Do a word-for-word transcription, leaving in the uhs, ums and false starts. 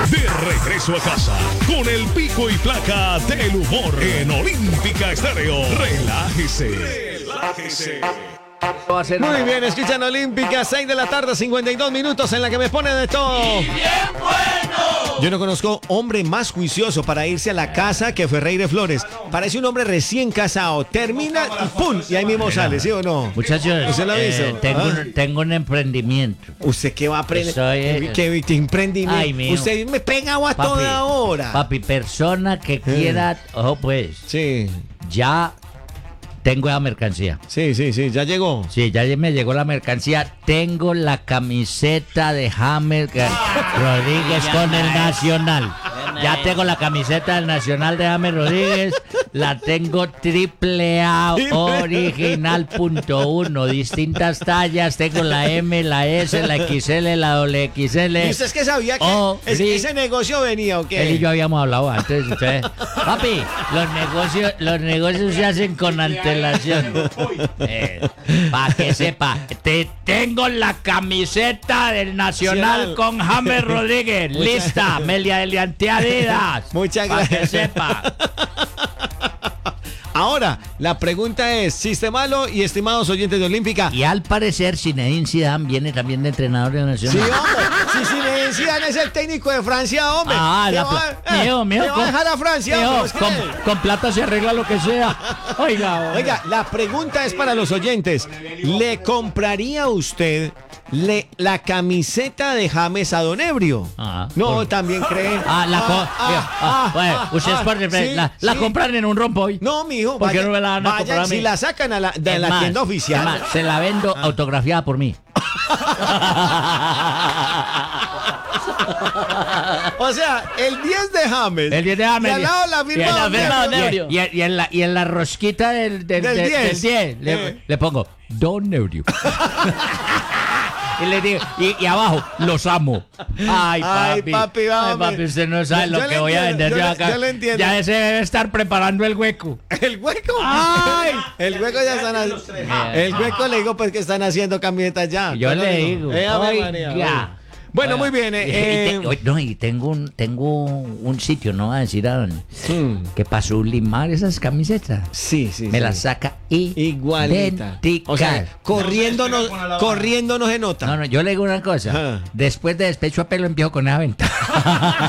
De regreso a casa con el pico y placa del humor en Olímpica Estéreo. Relájese. Relájese. Muy bien, escuchan Olímpica, seis de la tarde, cincuenta y dos minutos en la que me pone de todo. ¡Y bien bueno! Yo no conozco hombre más juicioso para irse a la casa que Ferreira Flores. Parece un hombre recién casado. Termina y ¡pum! Y ahí mismo sale, ¿sí o no? Muchachos, ¿Usted lo ha visto? eh, tengo, ¿Ah? un, tengo un emprendimiento. ¿Usted qué va a aprender? Soy, eh, ¿Qué, qué emprendimiento? Ay, mío. Usted me pega a Papi, toda hora. Papi, persona que quiera, ojo pues, Sí, ya tengo la mercancía. sí, sí, sí, ya llegó. Sí, ya me llegó la mercancía. Tengo la camiseta de James Rodríguez con el Nacional. Ya tengo la camiseta del Nacional de James Rodríguez. La tengo triple A original punto uno. Distintas tallas. Tengo la M, la S, la X L, la doble X L. ¿Y usted es que sabía que Oh, es- sí. ese negocio venía o qué? Él y yo habíamos hablado antes. Usted. Papi, los negocios, los negocios se hacen con antelación. Eh, para que sepa, te tengo la camiseta del Nacional Sí, con James Rodríguez. Muchas- Lista, Melia Eliante Adidas. Muchas Para que gracias. sepa. Ahora, la pregunta es, chiste malo y estimados oyentes de Olímpica. Y al parecer, Zinedine Zidane viene también de entrenador de Sí, Nacional. hombre, si Zinedine Zidane es el técnico de Francia, hombre. Ah, ¿Qué la va, pla- eh, mío, mío, ¿qué va a con- dejar a Francia? mío, hombre? Es que- con, con plata se arregla lo que sea. Oiga, Oiga, la pregunta es para los oyentes. ¿Le compraría usted le, la camiseta de James a Don Ebrio? Ah, no, por- también cree. Ah, la, co- Ah, ah, ah, ah, bueno, ah, ustedes ah, por- sí, la, la sí. compran en un rompoy. No, mijo. ¿Por qué vaya- no me la van a vaya, comprar a mí? Si la sacan a la, de Es la más, tienda es oficial. más, se la vendo autografiada por mí. O sea, el diez de James. El diez de James. Y al lado la Y firma en la Don firma Ebrio. Don Ebrio. Y, y- y en la, y en la rosquita del, del, Del del- diez. del diez le, Eh. le pongo Don Ebrio. Y le digo, y, y abajo, los amo. Ay, Ay, papi. papi, Ay, vamos. papi, usted no sabe Yo- lo yo que le voy a entiendo, vender yo yo le- acá. yo le entiendo. Ya ese debe estar preparando el hueco. El hueco. Ay. El hueco ya están haciendo. El hueco le digo pues que están haciendo camisetas ya. Yo Pero le digo. Eh, Ave oiga. María, oiga. Bueno, muy bien. eh, Y- y eh, te- oye, no, y tengo un, tengo un sitio, no voy a decir a dónde, hmm, que para sublimar esas camisetas sí, sí. me sí. las saca Igualita. idéntica. O sea, corriéndonos, corriéndonos se nota. no, no, yo le digo una cosa. Ajá. Después de despecho a pelo empiezo con esa venta.